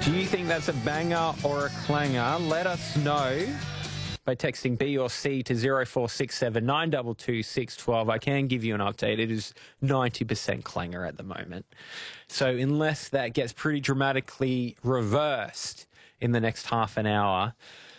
Do you think that's a banger or a clanger? Let us know by texting B or C to 0467 922 612. I can give you an update. It is 90% clanger at the moment. So unless that gets pretty dramatically reversed in the next half an hour,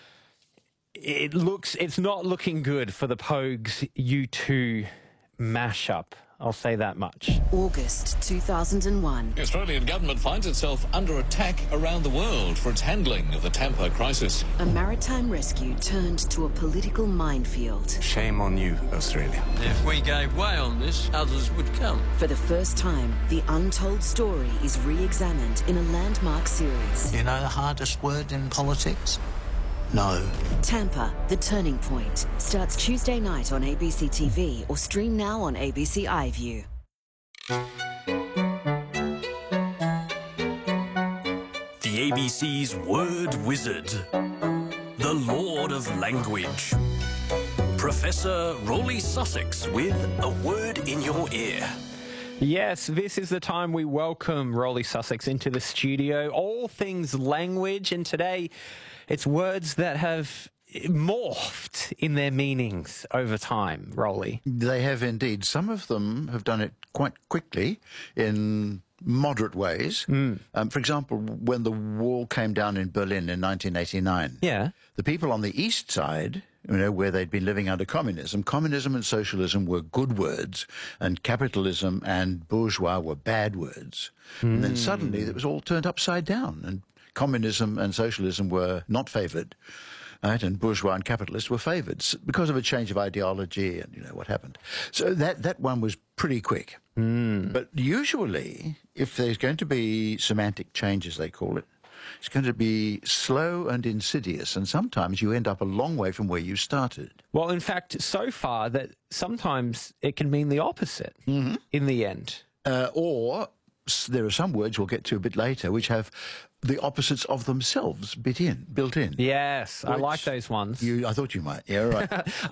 it's not looking good for the Pogues U2 mashup. I'll say that much. August 2001. The Australian government finds itself under attack around the world for its handling of the Tampa crisis. A maritime rescue turned to a political minefield. Shame on you, Australia. If we gave way on this, others would come. For the first time, the untold story is re-examined in a landmark series. You know the hardest word in politics? No. Tampa, The Turning Point, starts Tuesday night on ABC TV or stream now on ABC iView. The ABC's word wizard, the Lord of Language, Professor Rolly Sussex with a word in your ear. Yes, this is the time we welcome Rolly Sussex into the studio. All things language, and today it's words that have morphed in their meanings over time, Rolly. They have indeed. Some of them have done it quite quickly in moderate ways. For example, when the wall came down in Berlin in 1989, the people on the east side, you know, where they'd been living under communism and socialism were good words, and capitalism and bourgeois were bad words. And then suddenly it was all turned upside down, and communism and socialism were not favoured, right? And bourgeois and capitalists were favoured because of a change of ideology and, you know, what happened. So that one was pretty quick. But usually, if there's going to be semantic changes, they call it, it's going to be slow and insidious, and sometimes you end up a long way from where you started. Well, in fact, so far that sometimes it can mean the opposite in the end. Or there are some words we'll get to a bit later which have the opposites of themselves built in. Yes, I like those ones. I thought you might. Yeah, right.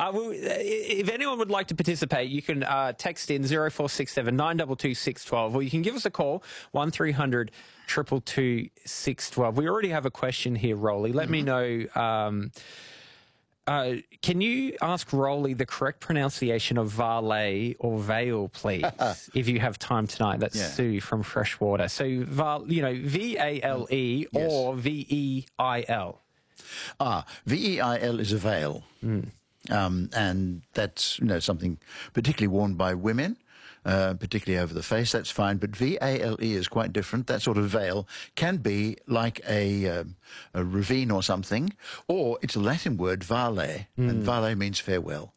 If anyone would like to participate, you can text in 0467 922 612, or you can give us a call, 1300 222 612. We already have a question here, Rolly. Let me know... can you ask Rolly the correct pronunciation of valet or veil, please, if you have time tonight? That's Sue from Freshwater. So, V-A-L-E or V-E-I-L? V-E-I-L is a veil. And that's, something particularly worn by women. Particularly over the face, that's fine. But V-A-L-E is quite different. That sort of veil can be like a ravine or something, or it's a Latin word, vale, and vale means farewell.